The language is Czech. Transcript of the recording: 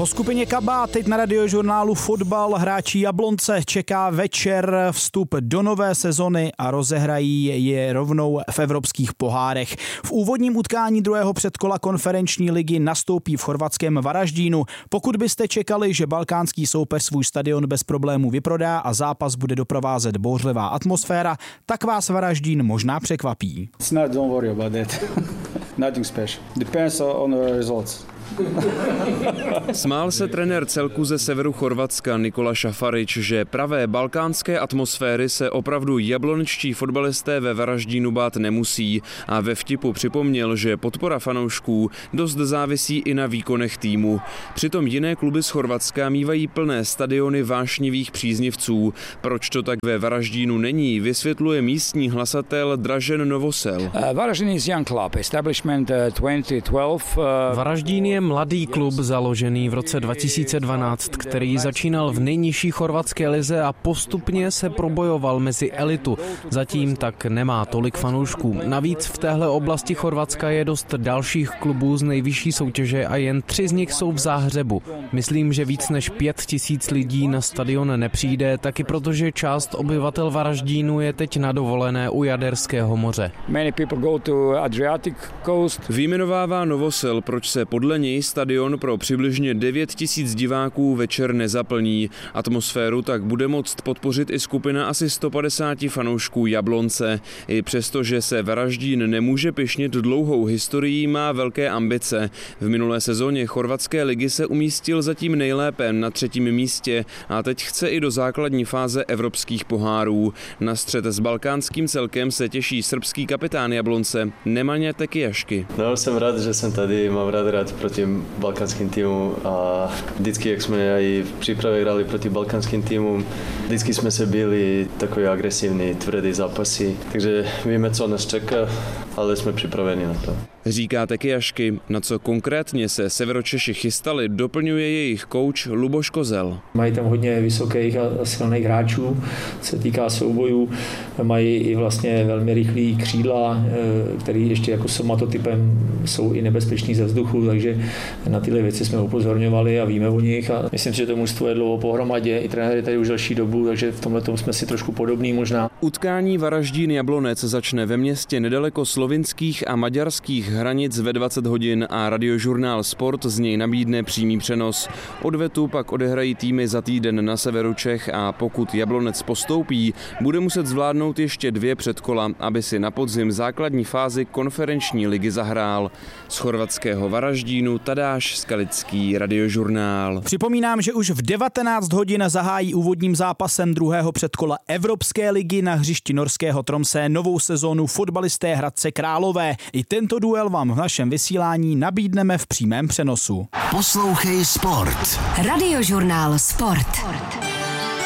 Po skupině Kabát teď na Radiožurnálu Fotbal hráči Jablonce čeká večer vstup do nové sezony a rozehrají je rovnou v evropských pohárech. V úvodním utkání druhého předkola konferenční ligy nastoupí v chorvatském Varaždínu. Pokud byste čekali, že balkánský soupeř svůj stadion bez problémů vyprodá a zápas bude doprovázet bouřlivá atmosféra, tak vás Varaždín možná překvapí. Don't worry about that. Nothing special. Depends on the results. Smál se trenér celku ze severu Chorvatska Nikola Šafarič, že pravé balkánské atmosféry se opravdu jablonečtí fotbalisté ve Varaždínu bát nemusí a ve vtipu připomněl, že podpora fanoušků dost závisí i na výkonech týmu. Přitom jiné kluby z Chorvatska mívají plné stadiony vášnivých příznivců. Proč to tak ve Varaždínu není, vysvětluje místní hlasatel Dražen Novosel. Varaždín is young club, establishment 2012. Varaždín je mladý klub založený v roce 2012, který začínal v nejnižší chorvatské lize a postupně se probojoval mezi elitu. Zatím tak nemá tolik fanoušků. Navíc v téhle oblasti Chorvatska je dost dalších klubů z nejvyšší soutěže a jen 3 z nich jsou v Záhřebu. Myslím, že víc než 5 000 lidí na stadion nepřijde, taky protože část obyvatel Varaždínu je teď na dovolené u Jaderského moře. Vyjmenovává Novosel, proč se podle něj stadion pro přibližně 9 000 diváků večer nezaplní. Atmosféru tak bude moct podpořit i skupina asi 150 fanoušků Jablonce. I přesto, že se Varaždín nemůže pyšnit dlouhou historií, má velké ambice. V minulé sezóně chorvatské ligy se umístil zatím nejlépe na 3. místě a teď chce i do základní fáze evropských pohárů. Na střet s balkánským celkem se těší srbský kapitán Jablonce Nemanja Tekijašky. No, jsem rád, že jsem tady, mám rád proti balkánským týmům a vždycky, jak jsme i v přípravě hrali proti balkánským týmům, vždycky jsme se byli takový agresivní, tvrdý zápasy, takže víme, co nás čeká, ale jsme připraveni na to. Říká Tekijašky, na co konkrétně se Severočeši chystali, doplňuje jejich kouč Luboš Kozel. Mají tam hodně vysokých a silných hráčů, se týká soubojů, mají i vlastně velmi rychlý křídla, který ještě jako somatotypem jsou i nebezpeční ze vzduchu, takže na tyhle věci jsme upozorňovali a víme o nich a myslím si, že to mužstvo je dlouho pohromadě, i trenér je tady už delší dobu, takže v tomhle jsme si trošku podobný možná. Utkání Varaždín Jablonec začne ve městě nedaleko slovinských a maďarských hranic ve 20 hodin a Radiožurnál Sport z něj nabídne přímý přenos. Odvetu pak odehrají týmy za týden na severu Čech a pokud Jablonec postoupí, bude muset zvládnout ještě 2 předkola, aby si na podzim základní fázi konferenční ligy zahrál. Z chorvatského Varaždínu Tadáš Skalický, Radiožurnál. Připomínám, že už v 19 hodin zahájí úvodním zápasem druhého předkola Evropské ligy na hřišti norského Tromsø novou sezónu fotbalisté Hradce Králové. I tento duel vám v našem vysílání nabídneme v přímém přenosu. Poslouchej Sport. Radiožurnál Sport.